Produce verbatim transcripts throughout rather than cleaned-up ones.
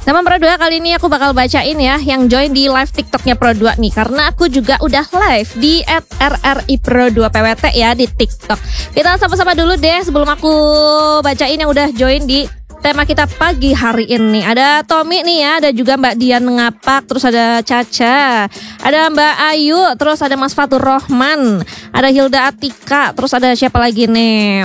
Teman Pro dua, kali ini aku bakal bacain ya yang join di live TikToknya Pro dua nih. Karena aku juga udah live di et er er i pro dua p w t ya di TikTok. Kita sama-sama dulu deh sebelum aku bacain yang udah join di tema kita pagi hari ini. Ada Tommy nih ya, ada juga Mbak Dian Ngapak, terus ada Caca, ada Mbak Ayu, terus ada Mas Fatur Rohman, ada Hilda Atika, terus ada siapa lagi nih?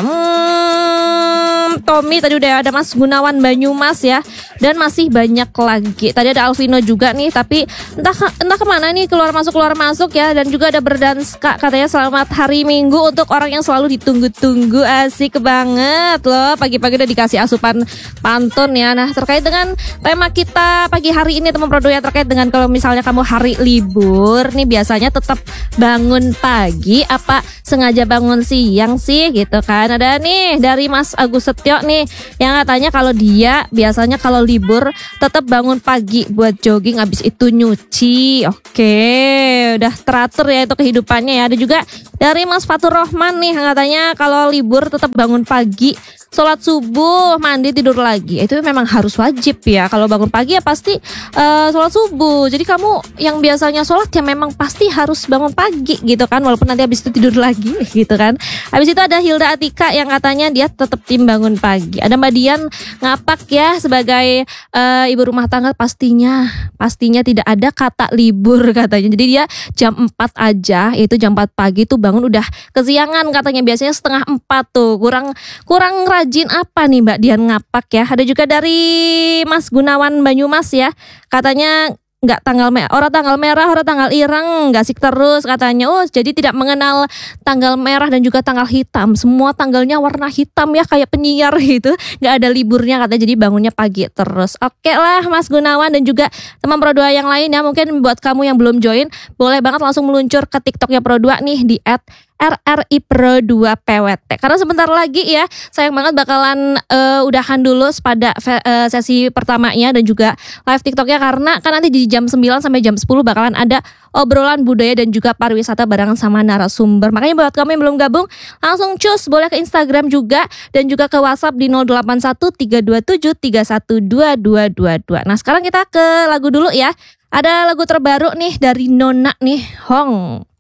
Hmm, Tommy tadi udah ada, Mas Gunawan Banyumas ya, dan masih banyak lagi. Tadi ada Alvino juga nih, tapi entah entah kemana nih, keluar masuk keluar masuk ya. Dan juga ada Berdanska, katanya selamat hari Minggu untuk orang yang selalu ditunggu-tunggu. Asik banget loh, pagi-pagi udah dikasih asupan pantun ya. Nah, terkait dengan tema kita pagi hari ini teman Pro dua ya, terkait dengan kalau misalnya kamu hari libur nih, biasanya tetap bangun pagi apa sengaja bangun siang sih gitu kan. Ada nih dari Mas Agus Setio nih yang katanya kalau dia biasanya kalau libur tetap bangun pagi buat jogging, habis itu nyuci. Oke, udah teratur ya itu kehidupannya ya. Ada juga dari Mas Fatur Rohman nih yang katanya kalau libur tetap bangun pagi, sholat subuh, mandi, tidur lagi. Itu memang harus wajib ya. Kalau bangun pagi ya pasti uh, sholat subuh. Jadi kamu yang biasanya sholat ya memang pasti harus bangun pagi gitu kan. Walaupun nanti habis itu tidur lagi gitu kan. Habis itu ada Hilda Atika yang katanya dia tetap tim bangun pagi. Ada Mbak Dian Ngapak ya sebagai uh, ibu rumah tangga, pastinya pastinya tidak ada kata libur katanya. Jadi dia jam empat aja, itu jam empat pagi tuh bangun udah kesiangan katanya. Biasanya setengah empat tuh. Kurang kurang rajin apa nih Mbak Dian Ngapak ya. Ada juga dari Mas Gunawan Banyumas ya, katanya nggak tanggal merah, orang tanggal merah, orang tanggal ireng, nggak sik terus katanya. Oh, jadi tidak mengenal tanggal merah dan juga tanggal hitam. Semua tanggalnya warna hitam ya, kayak penyiar gitu. Nggak ada liburnya katanya, jadi bangunnya pagi terus. Oke lah Mas Gunawan dan juga teman Pro dua yang lain ya. Mungkin buat kamu yang belum join, boleh banget langsung meluncur ke TikToknya Pro dua nih di et er er i pro dua p w t. Karena sebentar lagi ya, sayang banget bakalan uh, udahan dulu pada uh, sesi pertamanya dan juga live TikToknya. Karena kan nanti di jam sembilan sampai jam sepuluh bakalan ada obrolan budaya dan juga pariwisata barengan sama narasumber. Makanya buat kamu yang belum gabung, langsung cus, boleh ke Instagram juga dan juga ke WhatsApp di nol delapan satu tiga dua tujuh tiga satu dua dua dua dua. Nah, sekarang kita ke lagu dulu ya. Ada lagu terbaru nih dari Nona nih, Hong.